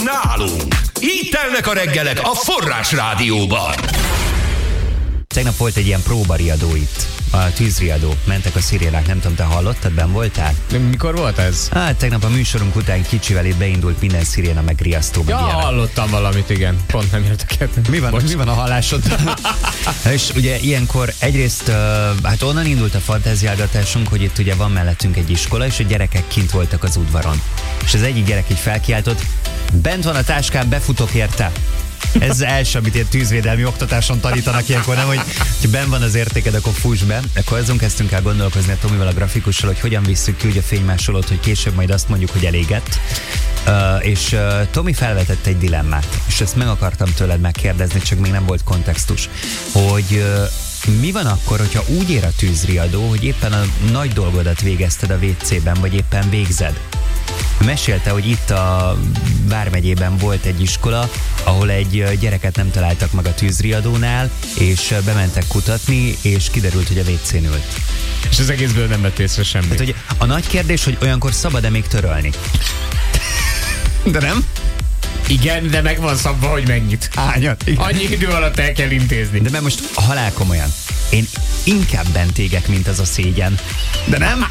Nálunk. Itt telnek a reggelek a Forrás Rádióban. Tegnap volt egy ilyen próbariadó itt, a tűzriadó. Mentek a szirénák, nem tudom, te hallottad, benn voltál? Mikor volt ez? Hát tegnap a műsorunk után kicsivel itt beindult minden sziréna, meg riasztó. Ja, hallottam valamit, igen. Pont nem értek. Mi van a hallásod? És ugye ilyenkor egyrészt, hát onnan indult a fantáziálgatásunk, hogy itt ugye van mellettünk egy iskola, és a gyerekek kint voltak az udvaron. És az egyik gyerek így felkiáltott, bent van a táskám, befutok érte. Ez az első, amit ilyen tűzvédelmi oktatáson tanítanak ilyenkor, nem, hogy benn van az értéked, akkor fuss be. Akkor azon kezdtünk el gondolkozni a Tomival, a grafikussal, hogy hogyan visszük ki úgy a fénymásolót, hogy később majd azt mondjuk, hogy elégett. És Tomi felvetett egy dilemmát, és ezt meg akartam tőled megkérdezni, csak még nem volt kontextus, hogy mi van akkor, hogyha úgy ér a tűzriadó, hogy éppen a nagy dolgodat végezted a WC-ben, vagy éppen végzed? Mesélte, hogy itt a Vármegyében volt egy iskola, ahol egy gyereket nem találtak meg a tűzriadónál, és bementek kutatni, és kiderült, hogy a WC-n ült. És az egészből nem vett észre semmi. Hát, hogy a nagy kérdés, hogy olyankor szabad-e még törölni? De nem? Igen, de meg van szabva, hogy mennyit. Hányat? Annyi idő alatt el kell intézni. De mert most halál komolyan. Én inkább bent égek, mint az a szégyen. De nem?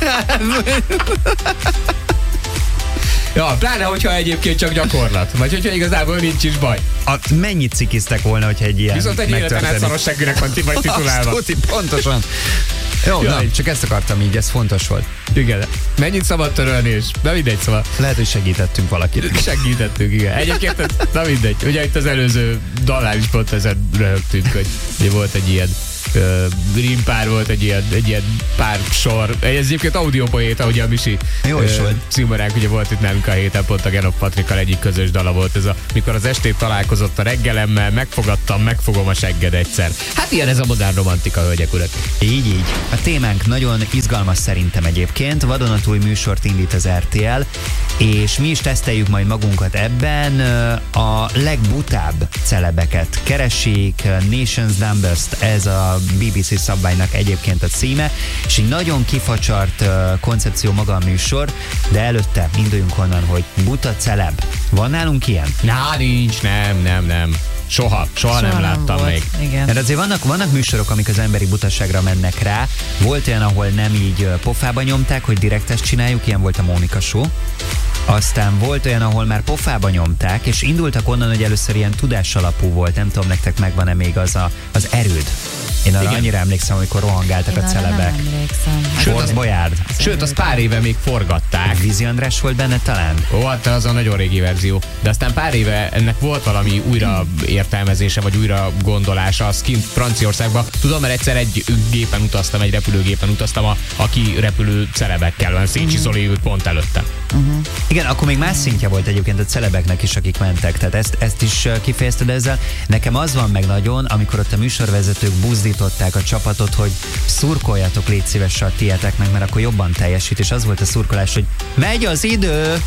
Ja, pláne, hogyha egyébként csak gyakorlat. Vagy hogyha igazából nincs is baj. Mennyit cikiztek volna, hogyha egy ilyen viszont egy életen át szarosságűnek van vagy titulálva. Pontosan. Jó, na, csak ezt akartam így, ez fontos volt. Igen. Mennyit szabad törölni, és na mindegy, szóval. Lehet, hogy segítettünk valakit. Segítettünk, igen. Egyébként, na mindegy. Ugye itt az előző dalnál is pont ezen röhögtünk, hogy volt egy ilyen rímpár, volt egy ilyen pár sor. Ez egyébként audiopoéta, ugye a Misi jó is volt. Címaránk, ugye volt itt nálunk a héten, pont a Genov Patrikkal egyik közös dala volt ez mikor az estét találkozott a reggelemmel, megfogom a segged egyszer. Hát ilyen ez a modern romantika, hölgyek urak. Így. A témánk nagyon izgalmas szerintem egyébként. Vadonatúj műsort indít az RTL, és mi is teszteljük majd magunkat ebben. A legbutább celebeket keresik, Nations Dumbest, ez a BBC szabványnak egyébként a címe, és egy nagyon kifacsart koncepció maga a műsor, de előtte induljunk onnan, hogy buta celeb. Van nálunk ilyen? Nincs, nem. Soha nem láttam volt. még. Igen. Mert azért vannak műsorok, amik az emberi butaságra mennek rá. Volt olyan, ahol nem így pofába nyomták, hogy direkt ezt csináljuk, ilyen volt a Mónika Show. Aztán volt olyan, ahol már pofába nyomták, és indultak onnan, hogy először ilyen tudásalapú volt. Nem tudom, nektek megvan-e még az erőd. Én arra annyira emlékszem, amikor rohangáltak a celebek. Nem emlékszem. Forrest Boyard. Sőt, azt pár éve még forgatták. Vízi András volt benne talán? Ó, hát az a nagyon régi verzió. De aztán pár éve ennek volt valami újra értelmezése, vagy újra gondolása, az kint Franciaországban. Tudom, mert egyszer egy repülőgépen utaztam a kirepülő celebekkel, van Szécsi Zoli ült pont előttem. Igen, akkor még más szintje volt egyébként a celebeknek is, akik mentek. Tehát ezt is kifejezted ezzel. Nekem az van meg nagyon, amikor ott a műsorvezetők buzdították a csapatot, hogy szurkoljatok, légy szíves a tieteknek, mert akkor jobban teljesít, és az volt a szurkolás, hogy megy az idő!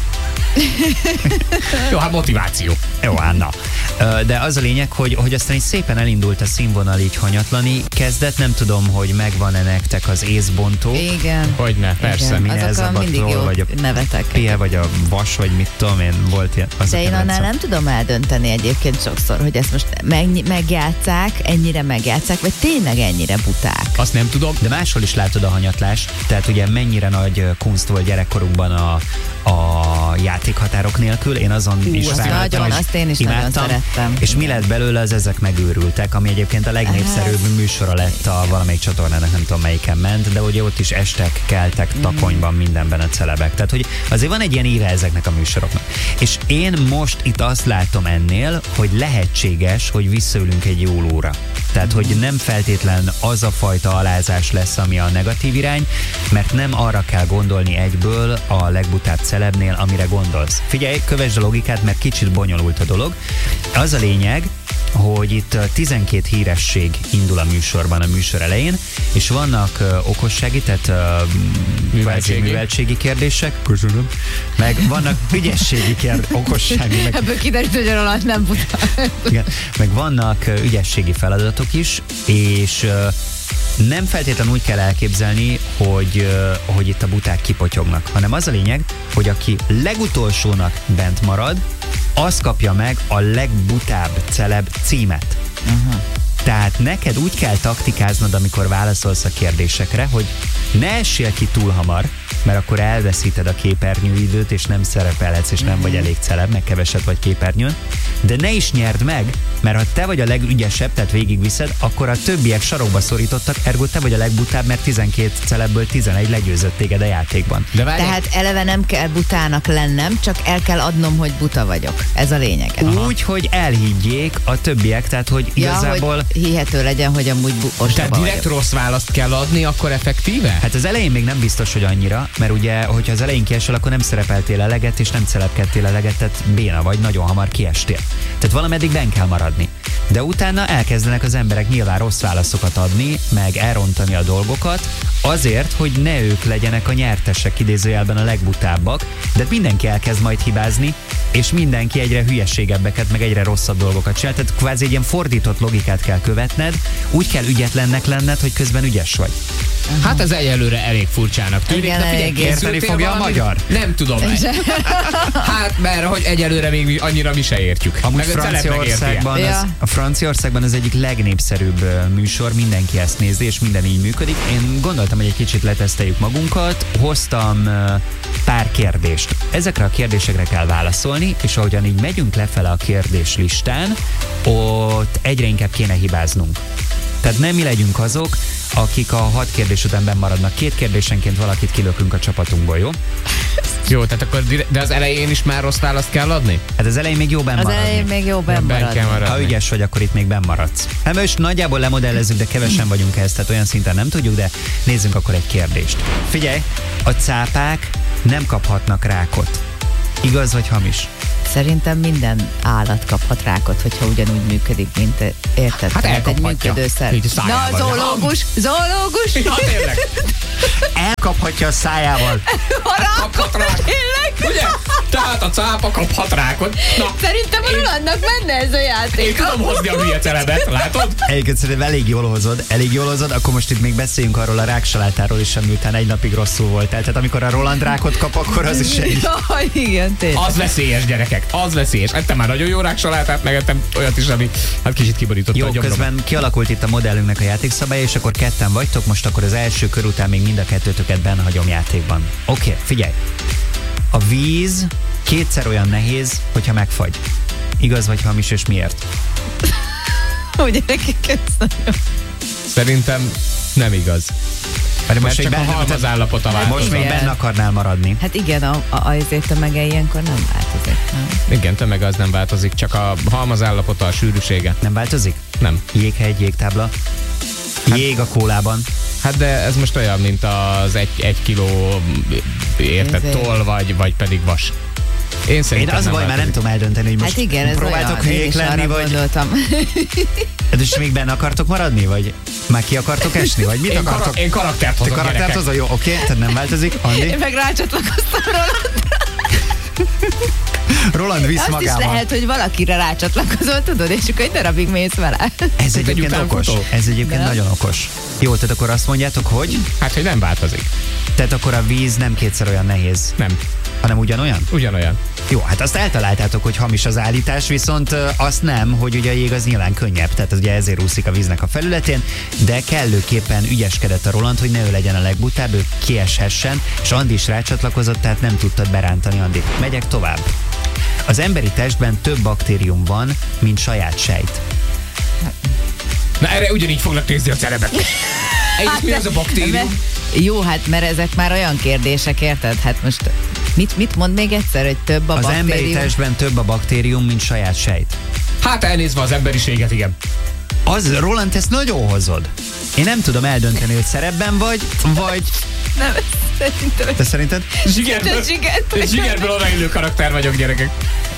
Jó, hát motiváció. Jó, Anna. De az a lényeg, hogy aztán így szépen elindult a színvonal így hanyatlani. Kezdett, nem tudom, hogy megvan-e nektek az észbontó. Igen. Hogyne, persze. Azok mindig jó nevetek. Pia, vagy a vas, vagy mit tudom én, volt ilyen. De én annál nem tudom eldönteni egyébként sokszor, hogy ezt most megjátszák, ennyire megjátszák, vagy tényleg ennyire buták. Azt nem tudom. De máshol is látod a hanyatlást, tehát ugye mennyire nagy kunst volt gyerekkorunkban a játékhatárok nélkül. Én azon is nagyon, azt én is imádtam, nagyon szerettem. És mi lett belőle, az ezek megőrültek, ami egyébként a legnépszerűbb műsora lett a valamelyik csatornának, nem tudom melyiken ment, de ugye ott is estek, keltek, takonyban, mindenben a celebek. Tehát, hogy azért van egy ilyen íve ezeknek a műsoroknak. És én most itt azt látom ennél, hogy lehetséges, hogy visszaülünk egy jó lóra. Tehát, hogy nem feltétlen az a fajta alázás lesz, ami a negatív irány, mert nem arra kell gondolni egyből a legbutább celebnél, amire gondolsz. Figyelj, kövesd a logikát, mert kicsit bonyolult a dolog. Az a lényeg, hogy itt 12 híresség indul a műsorban a műsor elején, és vannak okossági, tehát műveltségi kérdések. Köszönöm. Meg vannak ügyességi okossági. Ebből kiderült, hogy alatt nem buta. Igen. Meg vannak ügyességi feladatok is, és nem feltétlenül úgy kell elképzelni, hogy itt a buták kipotyognak, hanem az a lényeg, hogy aki legutolsónak bent marad, az kapja meg a legbutább celeb címet. Tehát neked úgy kell taktikáznod, amikor válaszolsz a kérdésekre, hogy ne essél ki túl hamar, mert akkor elveszíted a képernyőidőt, és nem szerepelhetsz, és nem vagy elég celeb, meg keveset vagy képernyőn, de ne is nyerd meg, mert ha te vagy a legügyesebb, tehát végigviszed, akkor a többiek sarokba szorítottak, ergo te vagy a legbutább, mert 12 celebből 11 legyőzött téged a játékban. De várj, Tehát eleve nem kell butának lennem, csak el kell adnom, hogy buta vagyok. Ez a lényeg. Úgy, hogy elhiggyék a többiek, tehát hogy igazából... hogy hihető legyen, hogy amúgy tehát ostoba direkt vagyok. rossz választ kell adni, akkor effektíve? Hát az elején még nem biztos, hogy annyira, mert ugye, hogyha az elején kiesel, akkor nem szerepeltél eleget, és nem celebkedtél eleget, tehát béna vagy, nagyon hamar kiestél. Tehát valameddig benn kell maradni. De utána elkezdenek az emberek nyilván rossz válaszokat adni, meg elrontani a dolgokat, azért, hogy ne ők legyenek a nyertesek, idézőjelben a legbutábbak, de mindenki elkezd majd hibázni, és mindenki egyre hülyeségebbeket, meg egyre rosszabb dolgokat csinál. Tehát kvázi egy ilyen fordított logikát kell követned, úgy kell ügyetlennek lenned, hogy közben ügyes vagy. Hát ez egyelőre elég furcsának tűnik. Igen, de figyelj, elég készültél érteni fogja a valamit? magyar? Nem tudom. Hát, mert hogy egyelőre még annyira mi se értjük. Amúgy Meg a celeb megérti. Ja. a Franciaországban az egyik legnépszerűbb műsor, mindenki ezt nézi, és minden így működik. Én gondoltam, hogy egy kicsit leteszteljük magunkat, hoztam pár kérdést. Ezekre a kérdésekre kell válaszolni, és ahogyan így megyünk lefele a kérdés listán, ott egyre inkább kéne hibáznunk. Tehát nem mi legyünk azok, akik a 6 kérdés után benn maradnak. 2 kérdésenként valakit kilökünk a csapatunkból, jó? Jó, tehát akkor de az elején is már rossz választ kell adni? Hát az elején még jó benn Az maradni. elején még jó benn Benn kell maradni. Ha maradni. ügyes vagy, akkor itt még benn maradsz. Hát most nagyjából lemodellezzük, de kevesen vagyunk ehhez, tehát olyan szinten nem tudjuk, de nézzünk akkor egy kérdést. Figyelj, a cápák nem kaphatnak rákot. Igaz vagy hamis? Szerintem minden állat kaphat rákot, hogyha ugyanúgy működik, mint érted? Hát Tehát egy elkaphatja. működőszer. Így a szájával. Na, zoológus! Ja, tényleg. Elkaphatja a szájával. Kaphat rá. Ugye? Tehát a cápa kaphat rákot. Na, Szerintem a Rolandnak menne ez a játék. én tudom hozni a hülye celebet, látod? Egyébként szerintem elég jól hozod, akkor most itt még beszéljünk arról a ráksalátáról is, ami után egy napig rosszul volt. Tehát amikor a Roland rákot kap, akkor az is egy... Ja, igen, tényleg. Az veszélyes, gyerekek, az veszélyes. Ettem már nagyon jó ráksalátát, meg ettem olyat is, ami hát kicsit kiborította Jó, a gyomromat. közben kialakult itt a modellünknek a játékszabálya, és akkor ketten vagytok, most akkor az első kör után még mind a kettőtöket benn hagyom játékban. Oké, figyelj! A víz 2-szer olyan nehéz, hogyha megfagy. Igaz vagy hamis, és miért? Ugye nekik ez nagyon... Szerintem nem igaz. Mert csak a halmaz állapota Most változat. még Igen. benne akarnál maradni. Hát igen, azért tömege ilyenkor nem változik. Nem? Igen, tömeg az nem változik, csak a halmaz állapota, a sűrűsége. Nem változik? Nem. Jéghegy, jégtábla. Jég a kólában. Hát de ez most olyan, mint az egy kiló érted, Ezért. toll vagy pedig vas. Én Én szerintem az nem baj, már nem változik. tudom eldönteni, hogy most Hát igen, ez próbáltok olyan, én hülyék is lenni, arra vagy... gondoltam. És még benne akartok maradni, vagy már ki akartok esni, vagy mit akartok? Én karaktert Te hozok, karaktert gyerekek. hozol? Jó, oké, tehát nem változik. Én Andi? meg rácsatlakoztam róla. Roland visz Azt magával. is lehet, hogy valakire rácsatlakozol, tudod, és akkor egy darabig mész vele. Ez egyébként okos. utánfutó? Ez egyébként Nem. nagyon okos. Jó, tehát akkor azt mondjátok, hogy? Hát, hogy nem változik. Tehát akkor a víz nem 2-szer olyan nehéz, Nem. hanem ugyanolyan? Ugyanolyan. Jó, hát azt eltaláltátok, hogy hamis az állítás, viszont azt nem, hogy ugye a jég az nyilván könnyebb, tehát az ugye ezért úszik a víznek a felületén, de kellőképpen ügyeskedett a Roland, hogy ne ő legyen a legbutább, ő kieshessen, és Andi is rácsatlakozott, tehát nem tudtad berántani Andit. Megyek tovább. Az emberi testben több baktérium van, mint saját sejt. Na erre ugyanígy fognak nézni a celebek. Egyrészt mi az a baktérium? Jó, hát mert ezek már olyan kérdések, érted? Hát most mit mond még egyszer, hogy több a Az emberi baktérium? testben több a baktérium, mint saját sejt. Hát elnézve az emberiséget, igen. Az, Roland, ezt nagyon hozod. Én nem tudom eldönteni, hogy szerepben vagy. Nem, szerintem. Te szerinted? Zsigerből Zsigerből. odaillő karakter vagyok, gyerekek.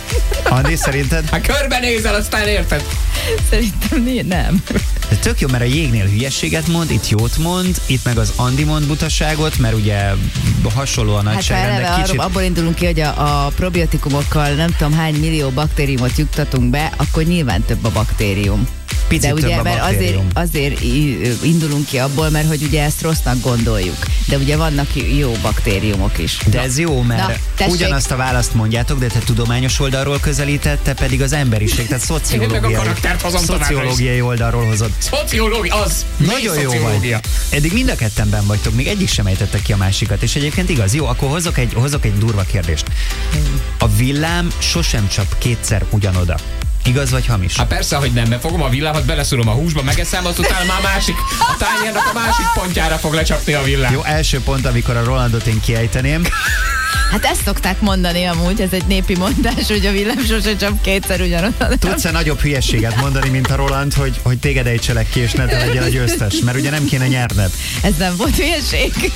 Andi, szerinted? Hát körbenézel, aztán érted. Szerintem nem. De tök jó, mert a jégnél hülyességet mond, itt jót mond, itt meg az Andi mond butaságot, mert ugye hasonló a Hát ha nagyságrendek eleve kicsit. abból indulunk ki, hogy a probiotikumokkal nem tudom hány millió baktériumot juttatunk be, akkor nyilván több a baktérium. Picit De ugye, több a mert baktérium. azért indulunk ki abból, mert hogy ugye ezt rossznak gondoljuk. De ugye vannak jó baktériumok is. De ez jó, mert Na, tessék. ugyanazt a választ mondjátok, de te tudományos oldalról közelítette, pedig az emberiség, tehát Én meg a karaktert hozom szociológiai oldalról hozott. Szociológia, az. Nagyon jó vagy. Eddig mind a ketten benn vagytok, még egyik sem ejtettek ki a másikat, és egyébként igaz. Jó, akkor hozok egy durva kérdést. A villám sosem csap kétszer ugyanoda. Igaz vagy hamis? Hát persze, hogy nem, mert fogom a villámat, beleszúrom a húsba, megeszem, azt utána már a tányérnak a másik pontjára fog lecsapni a villám. Jó, első pont, amikor a Rolandot én kiejteném. Hát ezt szokták mondani amúgy, ez egy népi mondás, hogy a villám sose csap kétszer ugyanoda. Tudsz-e nagyobb hülyességet mondani, mint a Roland, hogy téged ejtselek ki, és ne te legyél a győztes? Mert ugye nem kéne nyerned. Ez nem volt hülyeség.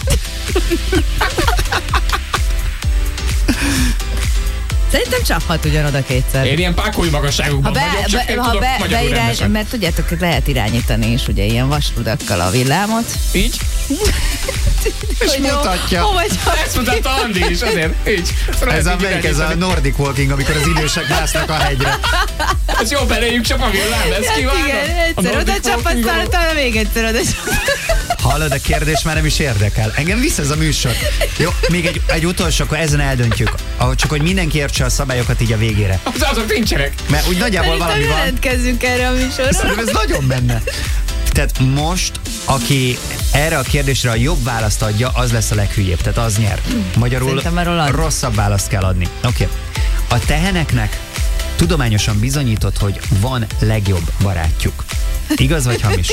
Szerintem csaphat ugyanoda kétszer. Én ilyen pákoly magasságukban vagyok, csak én tudok magyarul rendesen. mert tudjátok, hogy lehet irányítani is ugye ilyen vasrudakkal a villámot. Így? És mutatja. Ezt mutatta Andi is, azért. Így. Ez a melyik, ez a Nordic Walking, amikor az idősek másznak a hegyre. Ez jó, beléjük csap a villám, ez kívánok. Igen, egyszer oda csap, aztán utána még egyszer oda csap. Hallod, a kérdés már nem is érdekel. Engem visz ez a műsor. Jó, még egy utolsó, akkor ezen eldöntjük. Csak hogy mindenki értse a szabályokat így a végére. Azok nincsenek. Mert úgy nagyjából valami van. Jelentkezzünk erre a műsorra. Szerintem ez nagyon benne. Tehát most, aki erre a kérdésre a jobb választ adja, az lesz a leghülyébb. Tehát az nyer. Magyarul Szerintem a Roland. rosszabb választ kell adni. Oké. A teheneknek tudományosan bizonyított, hogy van legjobb barátjuk. Igaz vagy hamis?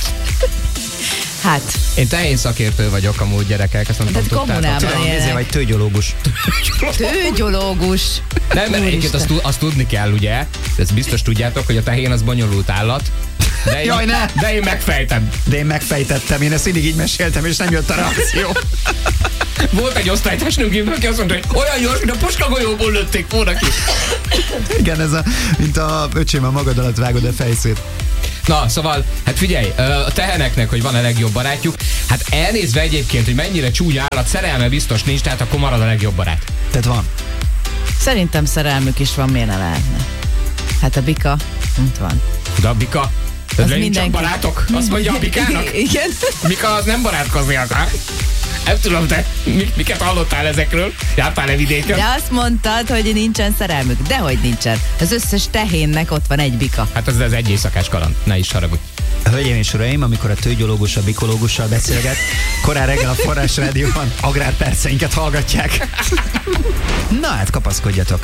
Hát, Én tehén szakértő vagyok amúgy, gyerekek, ezt nem Tehát tudom, tudtátok. kommunában. Tudom, ezért vagy tőgyológus. tőgyológus. Nem, mert egyébként Úristen. azt tudni kell, ugye, ezt biztos tudjátok, hogy a tehén az bonyolult állat, de Jaj, ne! de én megfejtem. De én megfejtettem, én ezt mindig így meséltem, és nem jött a reakció. Volt egy osztálytársnőm, aki azt mondta, hogy olyan gyors, mint a puskagolyóból lőtték volna ki. Igen, ez mint a öcsém, a magad alatt vágod a fejszét. Na, szóval, hát figyelj, a teheneknek, hogy van a legjobb barátjuk, hát elnézve egyébként, hogy mennyire csúnya állat, szerelme biztos nincs, tehát akkor marad a legjobb barát. Tehát van. Szerintem szerelmük is van, miért ne lehetne? Hát a bika, ott van. De a bika, Az de csak mindenki. barátok, azt mondja a bikának. Igen. Mika az nem barátkozni akar. Nem tudom, te miket hallottál ezekről? Jártál-e vidéken? De azt mondtad, hogy nincsen szerelmük. Dehogy nincsen. Az összes tehénnek ott van egy bika. Hát ez az egy éjszakás kaland, ne is haragudj. Hölgyeim és uraim, amikor a tőgyológus a bikológussal beszélget, korán reggel a Forrás Rádióban agrárperceinket hallgatják. Na hát, kapaszkodjatok.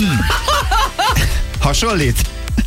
Hasonlít?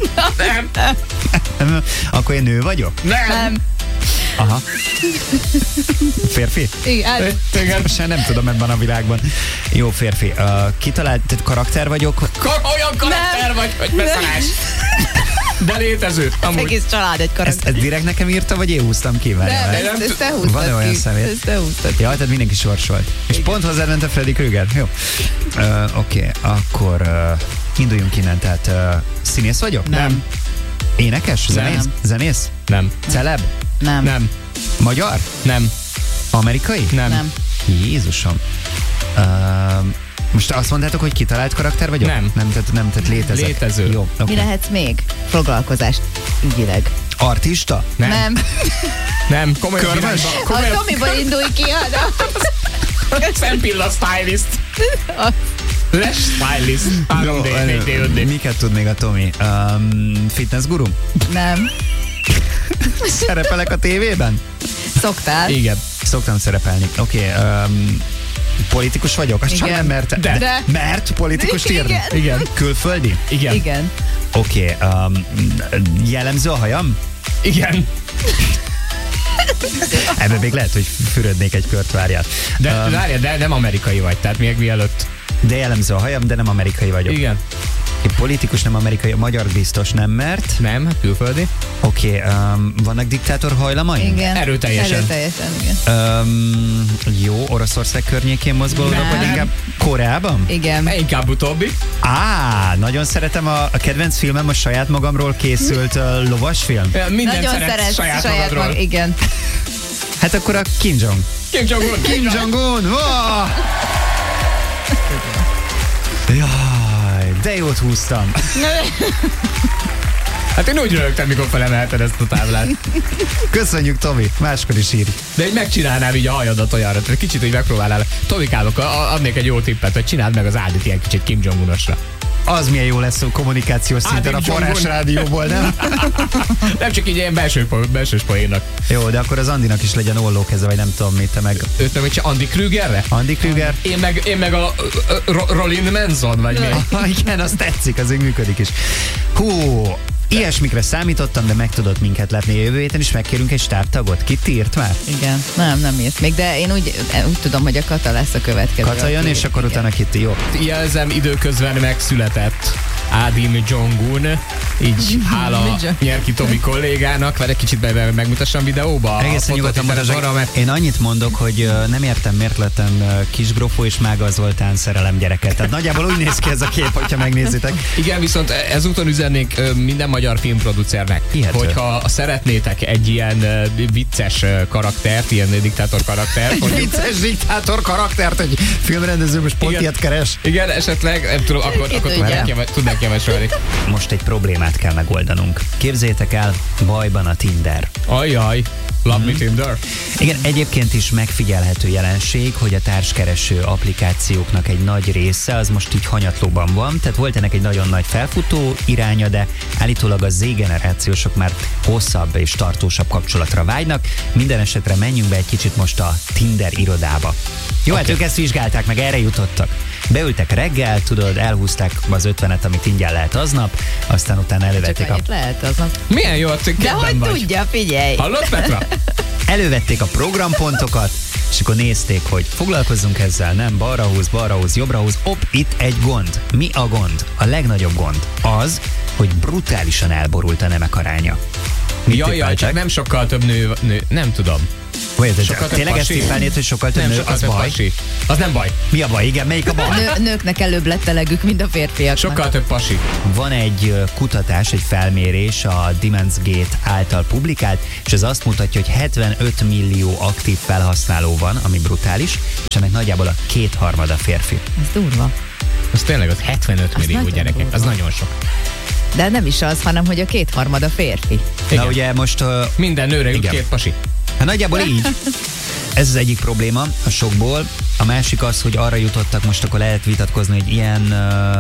Nem, Akkor én nő vagyok? Nem. Aha. Férfi? Igen. Igen. Most nem tudom ebben a világban. Jó, férfi. Kitalált, tehát karakter vagyok? Olyan karakter vagy, hogy beszarás. De létező, amúgy. Egész család egy karakter. Ezt direkt nekem írta, vagy én húztam ki? Várjál, Nem, várjál. ezt te húztad Van-e olyan ki. személy? Ezt te húztad ki. Ja, tehát mindenki sorsolt. És pont hozzád ment a Freddy Krueger. Jó. Oké, akkor induljunk innen. Tehát színész vagyok? Nem. Énekes? Zenész? Nem. Zenész? Nem, Celeb? Nem. nem, Magyar? nem, Amerikai? nem. Jézusom. Most azt mondtátok, hogy kitalált karakter vagyok? Nem. Tehát létezek. Létező. Jó, Mi okay. lehetsz még? Foglalkozást ügyileg. Artista? Nem. Nem, komoly Körmös? A Tomiból indulj ki, Szempilla stylist. Les stylist. 3D, 4D, 5D. Miket tud még a Tomi? Fitness guru? Nem. Szerepelek a tévében? Szoktál? Igen. Szoktam szerepelni. Oké. Politikus vagyok? Azt csak Igen. nem merte. De. Mert politikus Igen. írni? Igen. Külföldi? Igen. Igen. Oké. Jellemző a hajam? Igen. Ebben még lehet, hogy fürödnék egy kört, várját. De várjál, de nem amerikai vagy, tehát még mielőtt. De jellemző a hajam, de nem amerikai vagyok. Igen. Politikus, nem amerikai, magyar biztos nem, mert... Nem, külföldi. Oké, vannak diktátor hajlamai? Igen. Erőteljesen, igen. Jó, Oroszország környékén mozgolódnak, vagy inkább Koreában? Igen. Inkább utóbbi. Nagyon szeretem a kedvenc filmem, a saját magamról készült lovasfilm. Mindent Nagyon szeretsz saját magadról. igen. Hát akkor a Kim Jong. Kim Jong-un. Kim Jong-un! Oh! Jaj, de jót húztam. Hát én úgy rögtem, mikor felemelted ezt a táblát. Köszönjük, Tomi, máskor is írj. De így megcsinálnám így a hajadat olyanra, tehát kicsit így megpróbálnál. Tomikálok, adnék egy jó tippet, hogy csináld meg az Ádit ilyen kicsit Kim Jong-unosra. Az milyen jó lesz a kommunikációs szinten a Forrás Rádióból, nem? Nem csak így ilyen belsős poénnak. Jó, de akkor az Andinak is legyen ollókeze, vagy nem tudom mit, te meg... Őt meg csak Andy Krügerre? Andy Krüger? Én meg a Roland Manson, vagy mi? Igen, az tetszik, az így működik is. Hú, ilyesmikre számítottam, de meg tudod minket lepni. Jövő héten is megkérünk egy stábtagot. Kit írt már? Igen, nem írt még, de én úgy tudom, hogy a Kata lesz a következő. Kata jön, és akkor utána Kitty, jó. Jelzem, időközben megszületett Ádim Jong-un, így hála Nyerki Tomi kollégának, vagy egy kicsit megmutassam videóba. Egészen nyugodtan maradok. Mert... Én annyit mondok, hogy nem értem, miért lettem Kisgrofó és Mága Zoltán szerelem gyereket. Tehát nagyjából úgy néz ki ez a kép, hogyha megnézitek. Igen, viszont ezúton üzennék minden magyar filmproducernek, hogyha szeretnétek egy ilyen vicces karaktert, ilyen diktátor karaktert. Vicces diktátor karaktert, egy filmrendező most pont ilyet keres. Igen, esetleg, nem tudom, akkor tudnánk javasolni. Most egy problémát kell megoldanunk. Képzeljétek el, bajban a Tinder. Ajjaj, love me Tinder. Igen, egyébként is megfigyelhető jelenség, hogy a társkereső applikációknak egy nagy része az most így hanyatlóban van, tehát volt ennek egy nagyon nagy felfutó iránya, de állítólag a Z-generációsok már hosszabb és tartósabb kapcsolatra vágynak. Minden esetre menjünk be egy kicsit most a Tinder irodába. Jó, hát ők ezt vizsgálták, meg erre jutottak. Beültek reggel, tudod, elhúzták az 50-et, amit ingyen lehet aznap, aztán utána elővették csak lehet aznap. Milyen jó, hogy de hogy vagy. Tudja, figyelj! Hallod, Petra? Elővették a programpontokat, és akkor nézték, hogy foglalkozzunk ezzel, nem, balra húz, jobbra húz, itt egy gond. Mi a gond? A legnagyobb gond az, hogy brutálisan elborult a nemek aránya. Jaj, csak nem sokkal több nő nem tudom. Tényleg ezt tippelnéd, hogy sokkal több nő, az baj? Pasi. Az nem baj. Mi a baj? Igen, melyik a baj? Nőknek előbb lett elegük, mint a férfiaknak. Sokkal több pasi. Van egy kutatás, egy felmérés a Demons Gate által publikált, és ez azt mutatja, hogy 75 millió aktív felhasználó van, ami brutális, és ennek nagyjából a 2/3 férfi. Ez durva. Az tényleg az 75 millió gyerekek, durva. Az nagyon sok. De nem is az, hanem hogy a 2/3 férfi. Na ugye most... minden nőre jut 2 pasi. Hát nagyjából így. Ez az egyik probléma a sokból. A másik az, hogy arra jutottak, most akkor lehet vitatkozni, hogy ilyen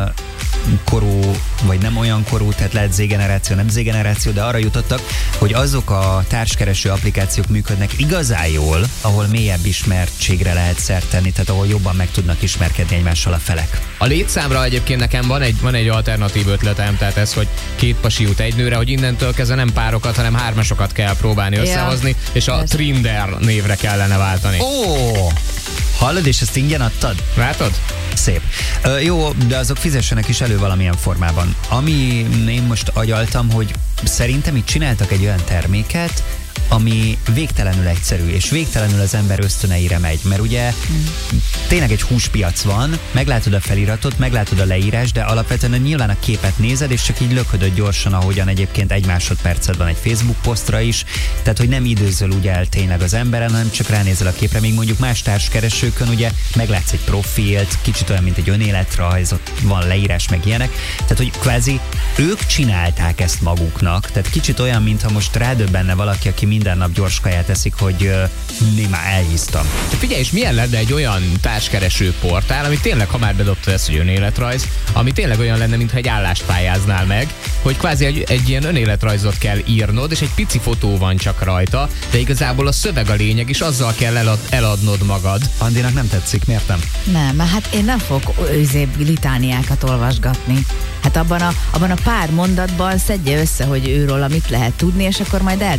korú, vagy nem olyan korú, tehát lehet Z-generáció, nem Z-generáció, de arra jutottak, hogy azok a társkereső applikációk működnek igazán jól, ahol mélyebb ismertségre lehet szert tenni, tehát ahol jobban meg tudnak ismerkedni egymással a felek. A létszámra egyébként nekem van egy alternatív ötletem, tehát ez, hogy 2 pasi jut egy nőre, hogy innentől kezdve nem párokat, hanem 3-asokat kell próbálni összehozni, és a Trinder névre kellene váltani. Hallod, és ezt ingyen adtad? Látod? Szép. Jó, de azok fizessenek is elő valamilyen formában. Ami én most agyaltam, hogy szerintem itt csináltak egy olyan terméket, ami végtelenül egyszerű, és végtelenül az ember ösztöneire megy, mert ugye tényleg egy húspiac van, meglátod a feliratot, meglátod a leírás, de alapvetően nyilván a képet nézed, és csak így löködöd gyorsan, ahogyan egyébként 1 másodperced van egy Facebook posztra is, tehát hogy nem időzöl ugye el tényleg az emberen, hanem csak ránézel a képre, még mondjuk más társkeresőkön ugye meglátsz egy profilt, kicsit olyan, mint egy önéletrajz, ott van leírás, meg ilyenek, tehát hogy kvázi ők csinálták ezt maguknak, tehát kicsit olyan, mintha most rádöbbenne valaki, aki minden nap gyors kaját eszik, hogy én már elhisztam. De figyelj, és milyen lenne egy olyan társkereső portál, ami tényleg, ha már bedobtad ezt, hogy önéletrajz, ami tényleg olyan lenne, mintha egy állást pályáznál meg, hogy kvázi egy ilyen önéletrajzot kell írnod, és egy pici fotó van csak rajta, de igazából a szöveg a lényeg, és azzal kell eladnod magad. Andinak nem tetszik, miért nem? Nem, hát én nem fogok litániákat olvasgatni. Hát abban a pár mondatban szedje össze, hogy őről mit lehet tudni, és akkor majd eldöntöm, hogy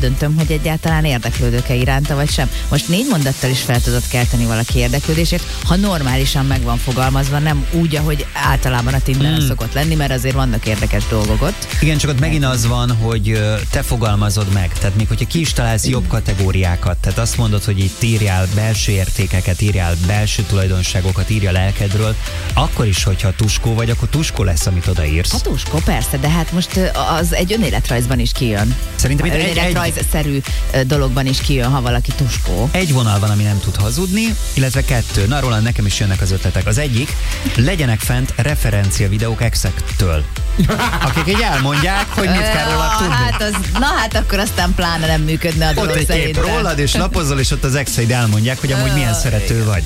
hogy egyáltalán érdeklődök-e iránta, vagy sem. Most 4 mondattal is fel tudod kelteni valaki érdeklődését, ha normálisan meg van fogalmazva, nem úgy, ahogy általában a Tinderen szokott lenni, mert azért vannak érdekes dolgok ott. Igen, csak ott megint az van, hogy te fogalmazod meg. Tehát még hogyha ki is találsz jobb kategóriákat, tehát azt mondod, hogy itt írjál belső értékeket, írjál belső tulajdonságokat, írja lelkedről, akkor is, hogyha tuskó vagy, akkor tuskó lesz, amit odaírsz. Hát tuskó, persze, de hát most az egy önéletrajzban is kijön. Szerintem itt önéletrajzszerű dologban is kijön, ha valaki tuskó. egy vonal van, ami nem tud hazudni, illetve 2. Na, róla nekem is jönnek az ötletek. Az egyik, legyenek fent referencia videók exektől, akik így elmondják, hogy mit kell róla tudni. Hát akkor aztán pláne nem működne a dolog Ott egy kép rólad, és lapozol, és ott az exeid elmondják, hogy amúgy milyen szerető vagy.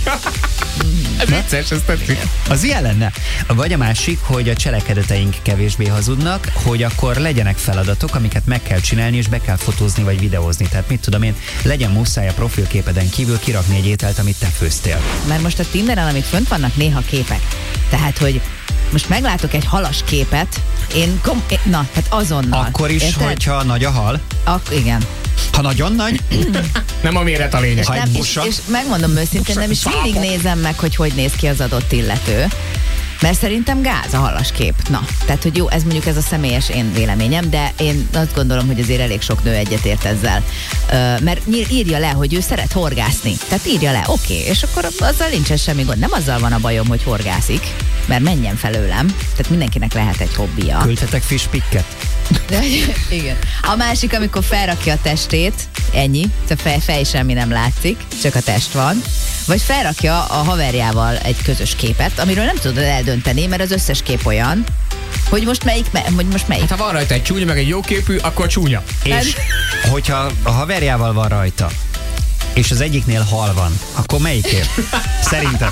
Vicces, ez tetszik. Az ilyen lenne. Vagy a másik, hogy a cselekedeteink kevésbé hazudnak, hogy akkor legyenek feladatok, amiket meg kell csinálni, és be kell fotózni, vagy videózni. Tehát mit tudom én, legyen muszáj a profilképeden kívül kirakni egy ételt, amit te főztél. Mert most a Tinderen, amik fönt vannak, néha képek. Tehát, hogy most meglátok egy halas képet, tehát azonnal. Akkor is, érted? hogyha nagy a hal. Igen. Ha nagyon nagy, Nem a méret a lényeg. Ha egy busa. És megmondom őszintén, nem is mindig nézem meg, hogy néz ki az adott illető. Mert szerintem gáz a halas kép. Na, tehát, hogy jó, ez mondjuk ez a személyes én véleményem, de én azt gondolom, hogy azért elég sok nő egyetért ezzel. Mert írja le, hogy ő szeret horgászni. Tehát írja le, oké, és akkor azzal nincsen semmi gond. Nem azzal van a bajom, hogy horgászik, mert menjen felőlem. Tehát mindenkinek lehet egy hobbija. küldhetek fish picket. Igen. A másik, amikor felrakja a testét, ennyi, a fej semmi nem látszik, csak a test van. Vagy felrakja a haverjával egy közös képet, amiről nem tudod eldönteni, mert az összes kép olyan, hogy most melyik. Hát ha van rajta egy csúnya, meg egy jó képű, akkor csúnya. És hogyha a haverjával van rajta, és az egyiknél hal van, akkor melyik kép? Szerintem.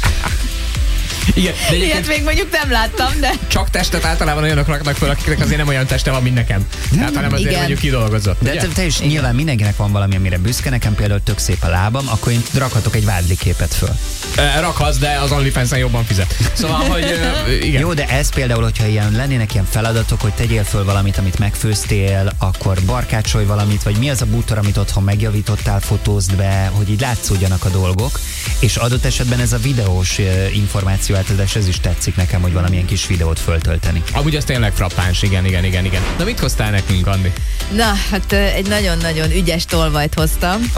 Igen, de Ilyet még mondjuk nem láttam, de... Csak testet általában olyanok raknak fel, akiknek azért nem olyan teste van, mint nekem. Tehát, hanem azért Igen. mondjuk kidolgozott. De te is nyilván mindenkinek van valami, amire büszke, nekem például tök szép a lábam, akkor én rakhatok egy vádli képet föl. Rakhatsz, de az OnlyFans-en jobban fizet. Szóval, hogy igen. Jó, de ez például, hogyha lennének ilyen feladatok, hogy tegyél föl valamit, amit megfőztél, akkor barkácsolj valamit, vagy mi az a bútor, amit otthon megjavítottál, fotózd be, hogy így látszódjanak a dolgok, és adott esetben ez a videós információ átadás, ez is tetszik nekem, hogy valamilyen kis videót föltölteni. Amúgy az tényleg frappáns, igen. Na mit hoztál nekünk, Andi? Na, hát egy nagyon-nagyon ügyes tolvajt hoztam.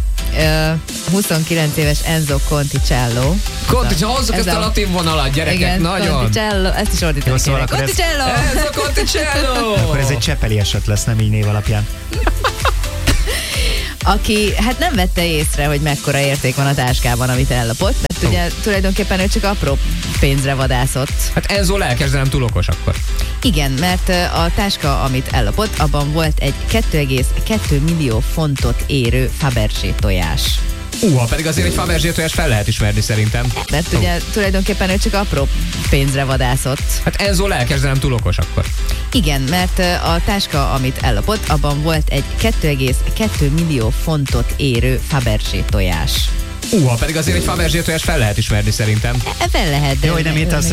29 éves Enzo Conticello. Hozzuk ezt a latin vonalat, gyerekek, igen, nagyon. Conticello, ezt is ordítani Jó, szóval kéne. akkor Conticello! Enzo Conticello! Akkor ez egy csepeli eset lesz, nem így név alapján. Aki hát nem vette észre, hogy mekkora érték van a táskában, amit ellopott, mert ugye tulajdonképpen ő csak apró pénzre vadászott. Hát Enzo lelkes, de nem túl okos akkor. Igen, mert a táska, amit ellopott, abban volt egy 2,2 millió fontot érő Fabergé tojás. Ha pedig azért egy Fabergé tojás fel lehet ismerni szerintem. Mert ugye tulajdonképpen ő csak apró pénzre vadászott. Hát Enzo lelkes, de nem túl okos akkor. Igen, mert a táska, amit ellopott, abban volt egy 2,2 millió fontot érő Fabergé tojás. Ha pedig azért egy Fabergé tojás fel lehet ismerni szerintem. Fel lehet, de... Jó, hogy nem írtál